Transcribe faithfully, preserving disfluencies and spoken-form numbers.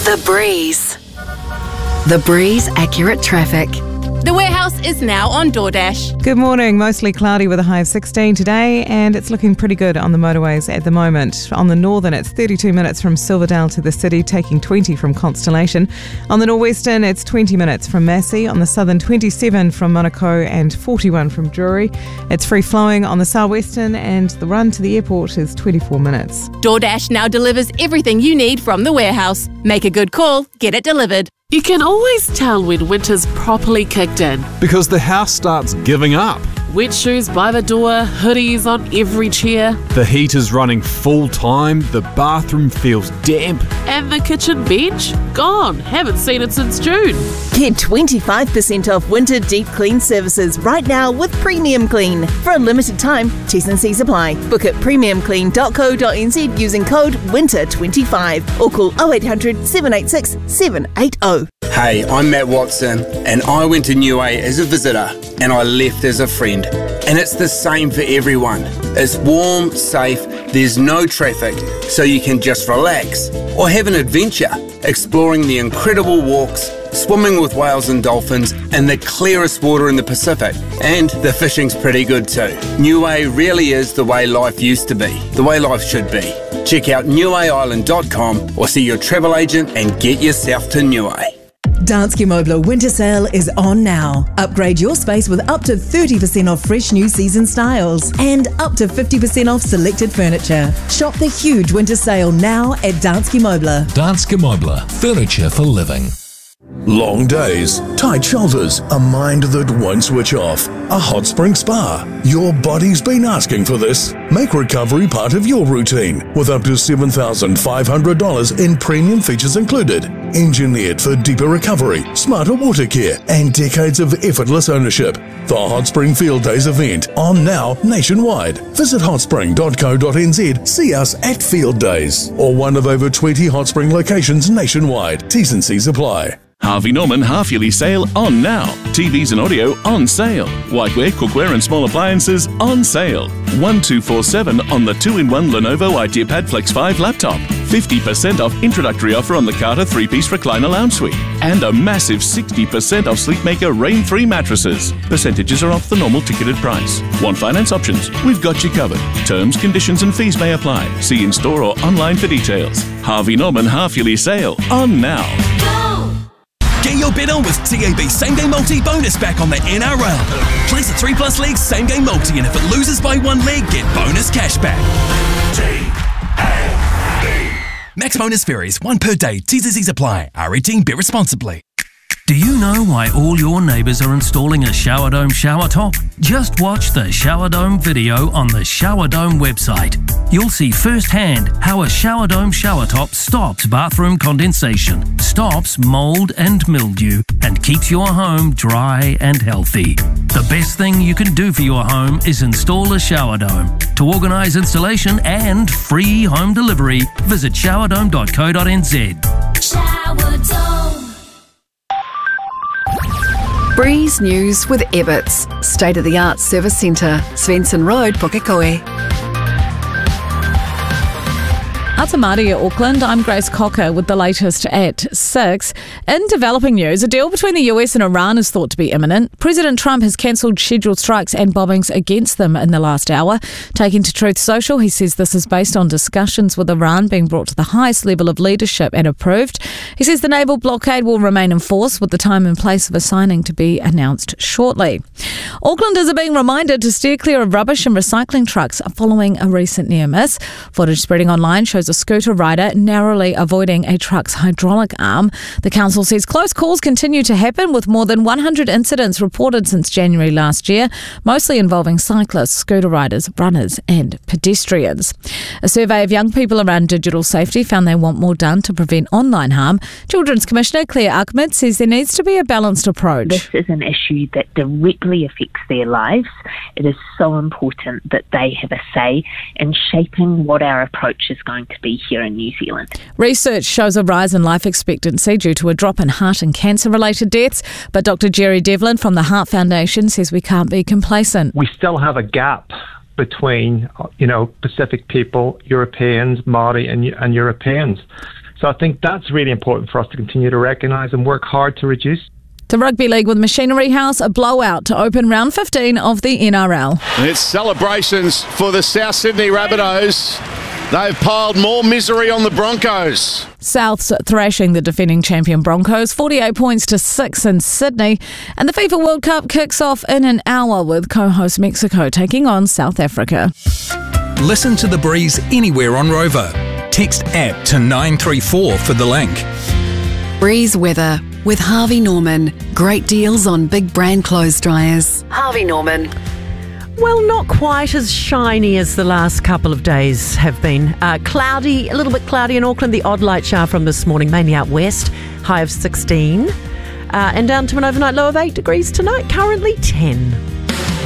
The Breeze. The Breeze Accurate Traffic. The Warehouse is now on DoorDash. Good morning. Mostly cloudy with a high of sixteen today, and it's looking pretty good on the motorways at the moment. On the northern, it's thirty-two minutes from Silverdale to the city, taking twenty from Constellation. On the northwestern, it's twenty minutes from Massey. On the southern, twenty-seven from Monaco and forty-one from Drury. It's free flowing on the southwestern, and the run to the airport is twenty-four minutes. DoorDash now delivers everything you need from the Warehouse. Make a good call, get it delivered. You can always tell when winter's properly kicked in. Because the house starts giving up. Wet shoes by the door, hoodies on every chair. The heat is running full time, the bathroom feels damp. And the kitchen bench? Gone. Haven't seen it since June. Get twenty-five percent off winter deep clean services right now with Premium Clean. For a limited time, T's and C's apply. Book at premium clean dot co dot n z using code winter twenty-five or call oh eight hundred, seven eight six, seven eight oh. Hey, I'm Matt Watson, and I went to New A as a visitor, and I left as a friend. And it's the same for everyone. It's warm, safe, there's no traffic, so you can just relax or have an adventure, exploring the incredible walks, swimming with whales and dolphins, and the clearest water in the Pacific. And the fishing's pretty good too. New A really is the way life used to be, the way life should be. Check out new a island dot com or see your travel agent and get yourself to New A. Danske Møbler winter sale is on now. Upgrade your space with up to thirty percent off fresh new season styles and up to fifty percent off selected furniture. Shop the huge winter sale now at Danske Møbler. Danske Møbler, furniture for living. Long days, tight shoulders, a mind that won't switch off, a hot spring spa. Your body's been asking for this. Make recovery part of your routine with up to seven thousand five hundred dollars in premium features included. Engineered for deeper recovery, smarter water care, and decades of effortless ownership. The Hot Spring Field Days event on now nationwide. Visit hot spring dot co dot n z, see us at Field Days, or one of over twenty Hot Spring locations nationwide. T's and C's apply. Harvey Norman half-yearly sale on now. T Vs and audio on sale. Whiteware, cookware and small appliances on sale. one two four seven on the two in one Lenovo IdeaPad Flex five laptop. fifty percent off introductory offer on the Carter three-piece recliner lounge suite. And a massive sixty percent off Sleepmaker Rain three mattresses. Percentages are off the normal ticketed price. Want finance options? We've got you covered. Terms, conditions and fees may apply. See in-store or online for details. Harvey Norman half-yearly sale on now. Get your bet on with T A B Same Game Multi bonus back on the N R L. Place a three plus league Same Game Multi, and if it loses by one leg, get bonus cash back. T A B. Max bonus varies, one per day. T's and C's apply. R eighteen, bet responsibly. Do you know why all your neighbours are installing a Shower Dome shower top? Just watch the Shower Dome video on the Shower Dome website. You'll see firsthand how a Shower Dome shower top stops bathroom condensation, stops mould and mildew, and keeps your home dry and healthy. The best thing you can do for your home is install a Shower Dome. To organise installation and free home delivery, visit shower dome dot co dot n z. Shower Dome. Breeze News with Ebbets, state-of-the-art service centre, Svensson Road, Pukekohe. Atamari, Auckland. I'm Grace Cocker with the latest at six. In developing news, a deal between the U S and Iran is thought to be imminent. President Trump has cancelled scheduled strikes and bombings against them in the last hour. Taking to Truth Social, he says this is based on discussions with Iran being brought to the highest level of leadership and approved. He says the naval blockade will remain in force with the time and place of a signing to be announced shortly. Aucklanders are being reminded to steer clear of rubbish and recycling trucks following a recent near miss. Footage spreading online shows a scooter rider narrowly avoiding a truck's hydraulic arm. The council says close calls continue to happen, with more than one hundred incidents reported since January last year, mostly involving cyclists, scooter riders, runners and pedestrians. A survey of young people around digital safety found they want more done to prevent online harm. Children's Commissioner Claire Ahmed says there needs to be a balanced approach. This is an issue that directly affects their lives. It is so important that they have a say in shaping what our approach is going to be here in New Zealand. Research shows a rise in life expectancy due to a drop in heart and cancer-related deaths, but Doctor Jerry Devlin from the Heart Foundation says we can't be complacent. We still have a gap between, you know, Pacific people, Europeans, Māori and, and Europeans. So I think that's really important for us to continue to recognise and work hard to reduce. To Rugby League with Machinery House, a blowout to open round fifteen of the N R L. And it's celebrations for the South Sydney Rabbitohs. They've piled more misery on the Broncos. Souths thrashing the defending champion Broncos, forty-eight points to six in Sydney. And the FIFA World Cup kicks off in an hour with co-host Mexico taking on South Africa. Listen to The Breeze anywhere on Rover. Text app to nine three four for the link. Breeze weather with Harvey Norman. Great deals on big brand clothes dryers. Harvey Norman. Well, not quite as shiny as the last couple of days have been. Uh, cloudy, a little bit cloudy in Auckland. The odd light shower from this morning, mainly out west. High of sixteen. Uh, and down to an overnight low of eight degrees tonight, currently ten.